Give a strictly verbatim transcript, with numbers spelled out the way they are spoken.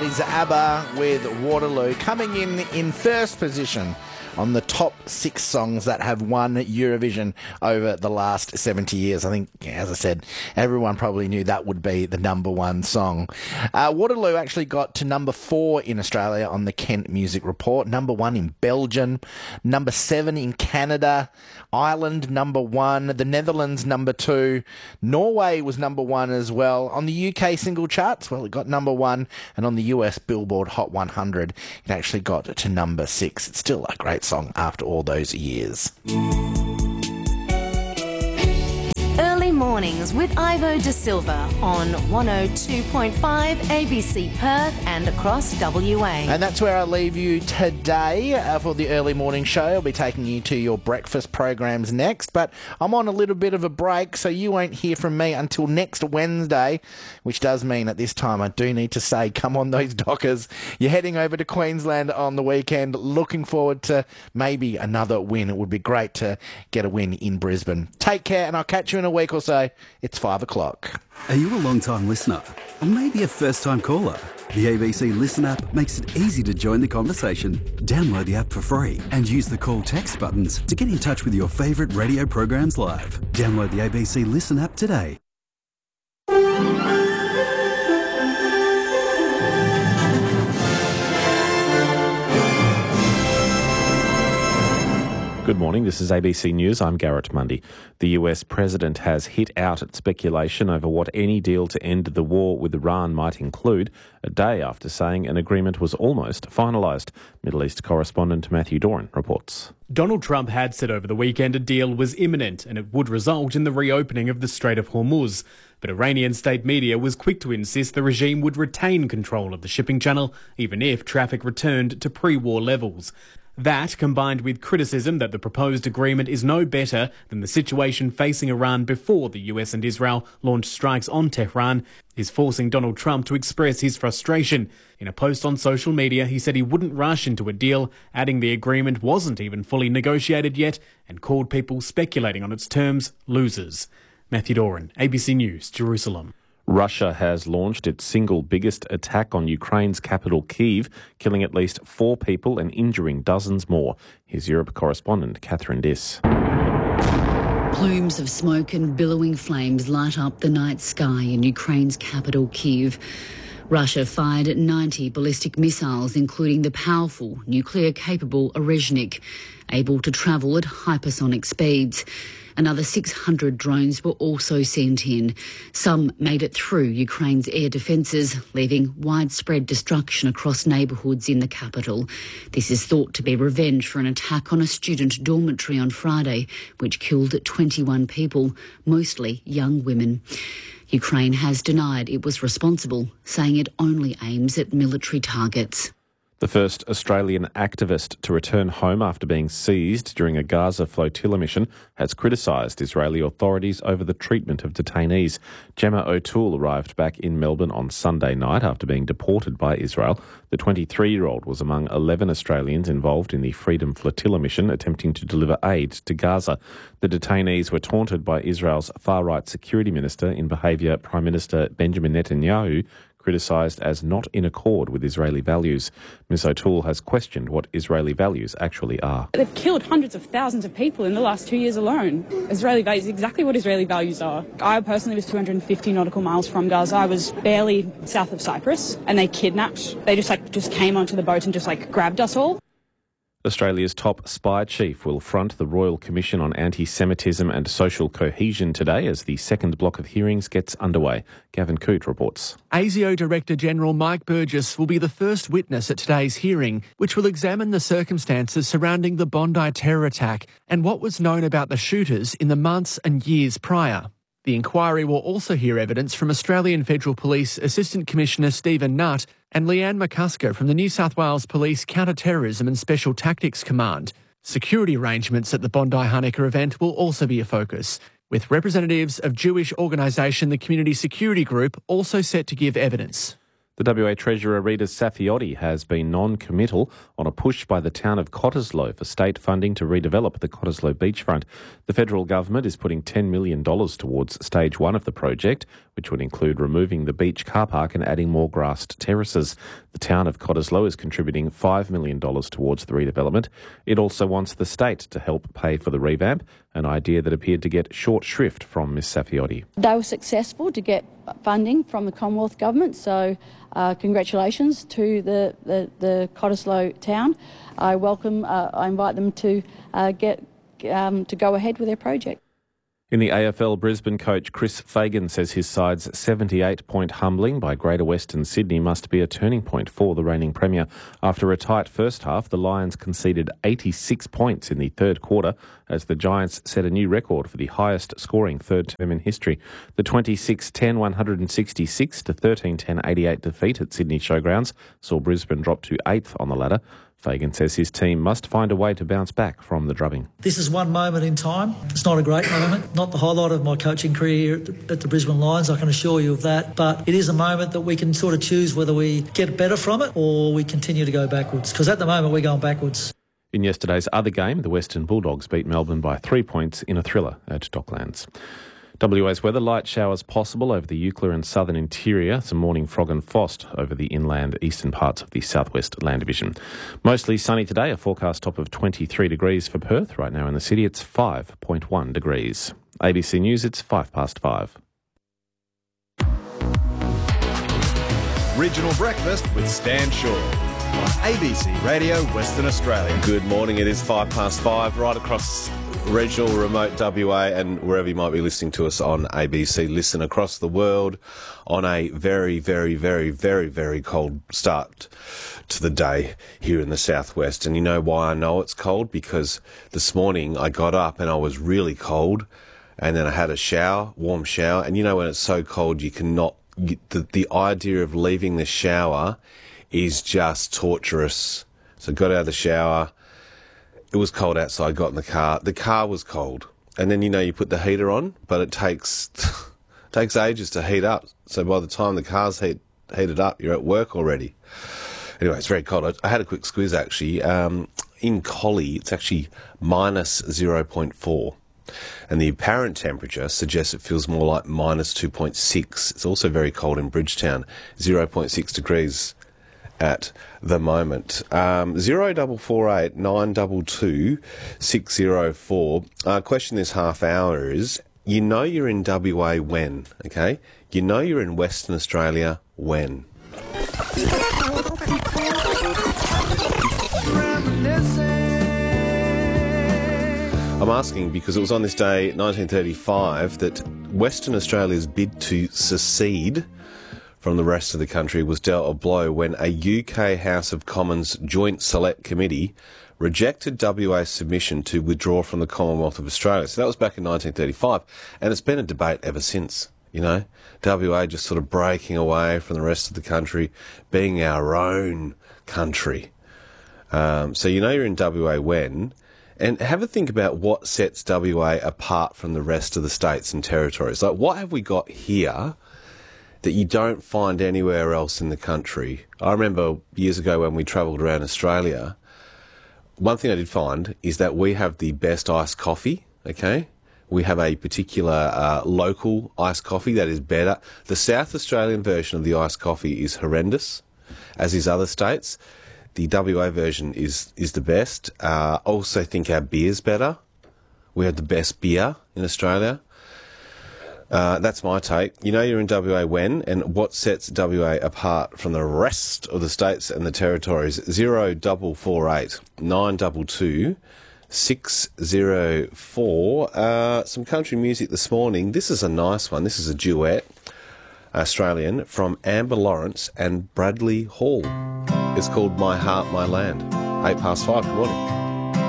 That is ABBA with Waterloo, coming in in first position on the top six songs that have won Eurovision over the last seventy years. I think, as I said, everyone probably knew that would be the number one song. Uh, Waterloo actually got to number four in Australia on the Kent Music Report, number one in Belgium, number seven in Canada, Ireland number one, the Netherlands number two, Norway was number one as well. On the U K single charts, well, it got number one, and on the U S Billboard Hot one hundred, it actually got to number six. It's still a great song after all those years. Early mornings with Ivo De Silva on one oh two point five A B C Perth and across W A. And that's where I leave you today uh, for the early morning show. I'll be taking you to your breakfast programs next, but I'm on a little bit of a break, so you won't hear from me until next Wednesday, which does mean at this time I do need to say, come on those Dockers. You're heading over to Queensland on the weekend, looking forward to maybe another win. It would be great to get a win in Brisbane. Take care, and I'll catch you in a week or so. It's five o'clock. Are you a long-time listener? Or maybe a first-time caller? The A B C Listen app makes it easy to join the conversation. Download the app for free and use the call text buttons to get in touch with your favourite radio programs live. Download the A B C Listen app today. Good morning, this is A B C News. I'm Garrett Mundy. The U S president has hit out at speculation over what any deal to end the war with Iran might include, a day after saying an agreement was almost finalised. Middle East correspondent Matthew Doran reports. Donald Trump had said over the weekend a deal was imminent and it would result in the reopening of the Strait of Hormuz. But Iranian state media was quick to insist the regime would retain control of the shipping channel, even if traffic returned to pre-war levels. That, combined with criticism that the proposed agreement is no better than the situation facing Iran before the U S and Israel launched strikes on Tehran, is forcing Donald Trump to express his frustration. In a post on social media, he said he wouldn't rush into a deal, adding the agreement wasn't even fully negotiated yet, and called people speculating on its terms losers. Matthew Doran, A B C News, Jerusalem. Russia has launched its single biggest attack on Ukraine's capital, Kyiv, killing at least four people and injuring dozens more. Here's Europe correspondent Catherine Diss. Plumes of smoke and billowing flames light up the night sky in Ukraine's capital, Kyiv. Russia fired ninety ballistic missiles, including the powerful nuclear-capable Orezhnik, able to travel at hypersonic speeds. Another six hundred drones were also sent in. Some made it through Ukraine's air defences, leaving widespread destruction across neighbourhoods in the capital. This is thought to be revenge for an attack on a student dormitory on Friday, which killed twenty-one people, mostly young women. Ukraine has denied it was responsible, saying it only aims at military targets. The first Australian activist to return home after being seized during a Gaza flotilla mission has criticised Israeli authorities over the treatment of detainees. Gemma O'Toole arrived back in Melbourne on Sunday night after being deported by Israel. The twenty-three-year-old was among eleven Australians involved in the Freedom Flotilla mission attempting to deliver aid to Gaza. The detainees were taunted by Israel's far-right security minister in behaviour Prime Minister Benjamin Netanyahu criticised as not in accord with Israeli values. Miz O'Toole has questioned what Israeli values actually are. They've killed hundreds of thousands of people in the last two years alone. Israeli values, exactly what Israeli values are. I personally was two hundred fifty nautical miles from Gaza. I was barely south of Cyprus, and they kidnapped. They just like just came onto the boat and just like grabbed us all. Australia's top spy chief will front the Royal Commission on Anti-Semitism and Social Cohesion today as the second block of hearings gets underway. Gavin Coote reports. ASIO Director General Mike Burgess will be the first witness at today's hearing, which will examine the circumstances surrounding the Bondi terror attack and what was known about the shooters in the months and years prior. The inquiry will also hear evidence from Australian Federal Police Assistant Commissioner Stephen Nutt and Leanne McCusker from the New South Wales Police Counter-Terrorism and Special Tactics Command. Security arrangements at the Bondi Hanukkah event will also be a focus, with representatives of Jewish organisation the Community Security Group also set to give evidence. The W A Treasurer Rita Saffioti has been non-committal on a push by the town of Cottesloe for state funding to redevelop the Cottesloe beachfront. The federal government is putting ten million dollars towards stage one of the project, which would include removing the beach car park and adding more grassed terraces. The town of Cottesloe is contributing five million dollars towards the redevelopment. It also wants the state to help pay for the revamp, an idea that appeared to get short shrift from Miss Saffioti. They were successful to get funding from the Commonwealth Government, so uh, congratulations to the, the, the Cottesloe town. I welcome, uh, I invite them to uh, get um, to go ahead with their project. In the A F L, Brisbane coach Chris Fagan says his side's seventy-eight point humbling by Greater Western Sydney must be a turning point for the reigning premier. After a tight first half, the Lions conceded eighty-six points in the third quarter as the Giants set a new record for the highest scoring third term in history. The twenty-six ten one sixty-six to thirteen ten eighty-eight defeat at Sydney Showgrounds saw Brisbane drop to eighth on the ladder. Fagan says his team must find a way to bounce back from the drubbing. This is one moment in time. It's not a great moment, not the highlight of my coaching career at the, at the Brisbane Lions, I can assure you of that. But it is a moment that we can sort of choose whether we get better from it or we continue to go backwards. Because at the moment we're going backwards. In yesterday's other game, the Western Bulldogs beat Melbourne by three points in a thriller at Docklands. W A's weather, light showers possible over the Eucla and southern interior, some morning fog and frost over the inland eastern parts of the southwest land division. Mostly sunny today, a forecast top of twenty-three degrees for Perth. Right now in the city it's five point one degrees. A B C News, it's five past five. Regional Breakfast with Stan Shaw on A B C Radio Western Australia. Good morning, it is five past five right across regional, remote W A and wherever you might be listening to us on A B C. Listen across the world on a very, very, very, very, very cold start to the day here in the southwest. And you know why I know it's cold? Because this morning I got up and I was really cold and then I had a shower, warm shower. And you know when it's so cold you cannot, you, the, the idea of leaving the shower is just torturous. So I got out of the shower. It was cold outside, got in the car. The car was cold. And then, you know, you put the heater on, but it takes takes ages to heat up. So by the time the car's heat, heated up, you're at work already. Anyway, it's very cold. I, I had a quick squeeze, actually. Um, in Collie, it's actually minus zero point four. And the apparent temperature suggests it feels more like minus two point six. It's also very cold in Bridgetown, zero point six degrees at the moment. Um, zero double four eight nine double two six zero four. Uh, question this half hour is, you know you're in W A when, okay? You know you're in Western Australia when? I'm asking because it was on this day, nineteen thirty-five, that Western Australia's bid to secede from the rest of the country was dealt a blow when a U K House of Commons Joint Select Committee rejected W A's submission to withdraw from the Commonwealth of Australia. So that was back in nineteen thirty-five, and it's been a debate ever since, you know. W A just sort of breaking away from the rest of the country, being our own country. Um, so you know you're in W A when, and have a think about what sets W A apart from the rest of the states and territories. Like, what have we got here that you don't find anywhere else in the country? I remember years ago when we travelled around Australia, one thing I did find is that we have the best iced coffee, okay? We have a particular uh, local iced coffee that is better. The South Australian version of the iced coffee is horrendous, as is other states. The W A version is, is the best. Uh, I also think our beer's better. We have the best beer in Australia. Uh, that's my take. You know you're in W A when, and what sets W A apart from the rest of the states and the territories? Zero double four eight nine double two six zero four. Uh, some country music this morning. This is a nice one. This is a duet, Australian, from Amber Lawrence and Bradley Hall. It's called My Heart, My Land. Eight past five. Good morning.